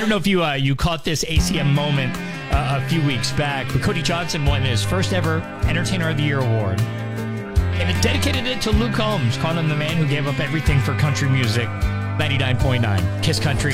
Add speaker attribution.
Speaker 1: don't know if you caught this ACM moment a few weeks back, but Cody Johnson won his first ever Entertainer of the Year award. And it dedicated it to Luke Combs, calling him the man who gave up everything for country music. 99.9 Kiss Country.